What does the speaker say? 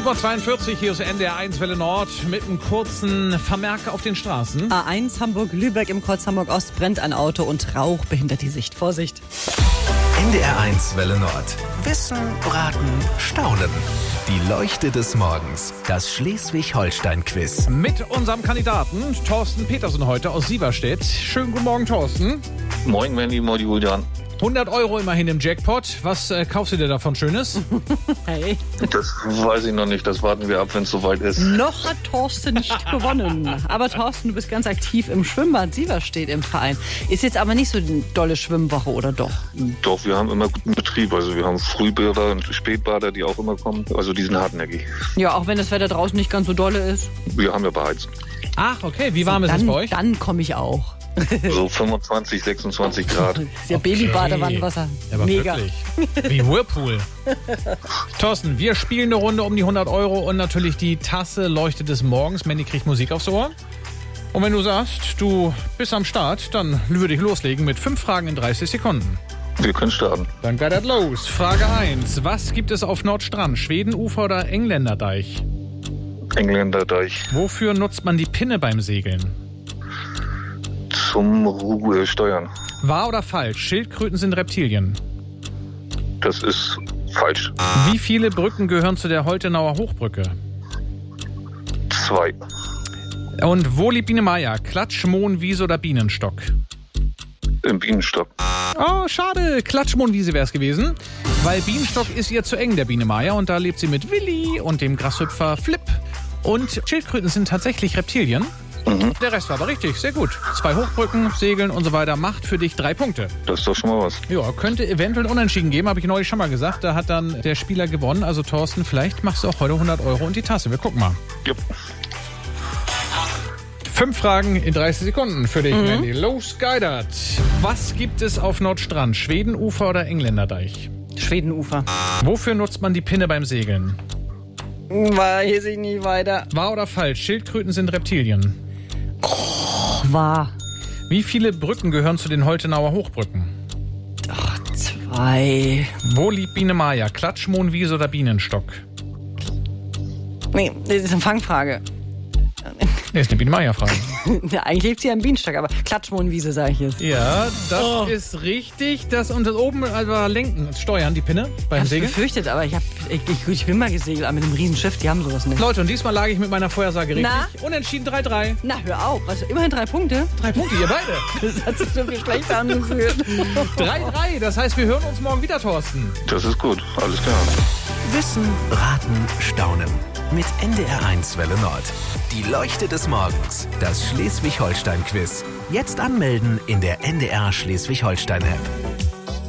7:42 Uhr, hier ist NDR 1 Welle Nord mit einem kurzen Vermerk auf den Straßen. A1 Hamburg-Lübeck im Kreuz Hamburg-Ost brennt ein Auto und Rauch behindert die Sicht. Vorsicht! NDR 1 Welle Nord. Wissen, Raten, Staunen. Die Leuchte des Morgens. Das Schleswig-Holstein-Quiz. Mit unserem Kandidaten Thorsten Petersen heute aus Sieverstedt. Schönen guten Morgen, Thorsten. Moin, mein lieber Julian. 100 € immerhin im Jackpot. Was kaufst du dir davon Schönes? Hey. Das weiß ich noch nicht. Das warten wir ab, wenn es soweit ist. Noch hat Thorsten nicht gewonnen. Aber Thorsten, du bist ganz aktiv im Schwimmbad Sieverstedt im Verein. Ist jetzt aber nicht so eine dolle Schwimmwoche, oder doch? Doch, wir haben immer guten Betrieb. Also wir haben Frühbader und Spätbader, die auch immer kommen. Also die sind hartnäckig. Ja, auch wenn das Wetter draußen nicht ganz so dolle ist. Wir haben ja beheizt. Ach, okay. Wie warm ist es bei euch? Dann komme ich auch. So 25, 26 Grad. Das ist ja Babybadewannenwasser. Aber Mega. wirklich. Wie Whirlpool. Thorsten, wir spielen eine Runde um die 100 € und natürlich die Tasse Leuchte des Morgens. Mandy kriegt Musik aufs Ohr. Und wenn du sagst, du bist am Start, dann würde ich loslegen mit 5 Fragen in 30 Sekunden. Wir können starten. Dann geht das los. Frage 1. Was gibt es auf Nordstrand? Schwedenufer oder Engländerdeich? Engländerdeich. Wofür nutzt man die Pinne beim Segeln? Zum Steuern. Wahr oder falsch? Schildkröten sind Reptilien. Das ist falsch. Wie viele Brücken gehören zu der Holtenauer Hochbrücke? 2. Und wo liegt Biene Meier? Klatsch, Mohnwiese oder Bienenstock? Im Bienenstock. Oh, schade. Klatschmohnwiese wäre es gewesen. Weil Bienenstock ist ihr zu eng, der Biene Meier. Und da lebt sie mit Willi und dem Grashüpfer Flip. Und Schildkröten sind tatsächlich Reptilien. Der Rest war aber richtig, sehr gut. 2 Hochbrücken, Segeln und so weiter macht für dich 3 Punkte. Das ist doch schon mal was. Ja, könnte eventuell Unentschieden geben, habe ich neulich schon mal gesagt. Da hat dann der Spieler gewonnen. Also Thorsten, vielleicht machst du auch heute 100 € und die Tasse. Wir gucken mal. Jupp. 5 Fragen in 30 Sekunden für dich, Mandy. Los, geidert. Was gibt es auf Nordstrand? Schwedenufer oder Engländerdeich? Schwedenufer. Wofür nutzt man die Pinne beim Segeln? Weiß ich nicht weiter. Wahr oder falsch? Schildkröten sind Reptilien. Wahr. Wie viele Brücken gehören zu den Holtenauer Hochbrücken? 2. Wo liegt Biene Meier? Klatsch, Mohnwiese oder Bienenstock? Nee, das ist eine Fangfrage. Nee, ist eine Biene Meier-Frage. Ja, eigentlich lebt sie ja im Bienenstock, aber Klatschmohnwiese, sage ich jetzt. Ja, das ist richtig. Das und das oben, also lenken, steuern die Pinne beim Hab's Segeln. befürchtet, aber ich bin mal gesegelt, aber mit einem Riesenschiff, die haben sowas nicht. Leute, und diesmal lag ich mit meiner Vorhersage richtig. Na? Unentschieden 3-3. Na, hör auf. Also immerhin 3 Punkte. 3 Punkte, ihr beide. Das hat sich schon viel schlechter angefühlt. 3-3, das heißt, wir hören uns morgen wieder, Thorsten. Das ist gut. Alles klar. Wissen, Raten, Staunen. Mit NDR 1 Welle Nord. Die Leuchte des Morgens. Das Schleswig-Holstein-Quiz. Jetzt anmelden in der NDR Schleswig-Holstein-App.